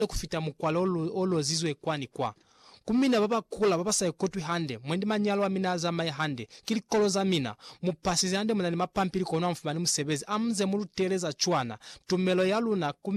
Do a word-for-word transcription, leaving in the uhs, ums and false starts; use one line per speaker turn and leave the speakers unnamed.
kufita mukwalo olozizwe kwani kwa kumina baba kula baba sai kotu hande mwendi manyalo amina za mai hande kili koloza mina mupasizi hande mwana mapampiri kona mfumani musebezi amze mulutereza chwana tumelo yaluna